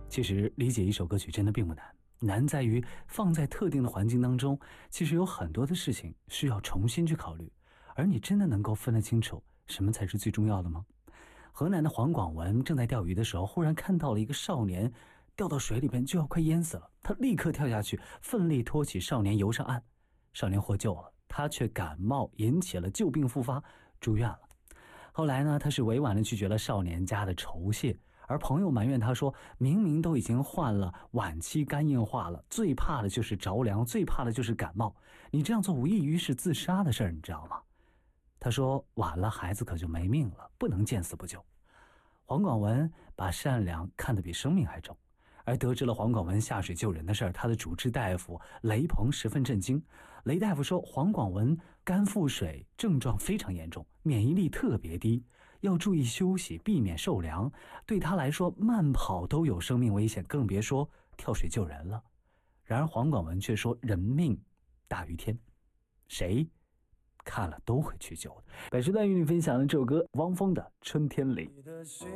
其实理解一首歌曲真的并不难，难在于放在特定的环境当中，其实有很多的事情需要重新去考虑，而你真的能够分得清楚什么才是最重要的吗？河南的黄广文正在钓鱼的时候，忽然看到了一个少年掉到水里边就要快淹死了，他立刻跳下去，奋力拖起少年游上岸。少年获救了，他却感冒引起了旧病复发，住院了。后来呢，他是委婉地拒绝了少年家的酬谢，而朋友埋怨他说，明明都已经患了晚期肝硬化了，最怕的就是着凉，最怕的就是感冒，你这样做无异于是自杀的事儿，你知道吗？他说晚了孩子可就没命了，不能见死不救。黄广文把善良看得比生命还重，而得知了黄广文下水救人的事儿，他的主治大夫雷鹏十分震惊。雷大夫说，黄广文肝腹水症状非常严重，免疫力特别低，要注意休息，避免受凉，对他来说慢跑都有生命危险，更别说跳水救人了。然而黄广文却说人命大于天，谁看了都会去救的。本时段与你分享的这首歌，汪峰的《春天里》。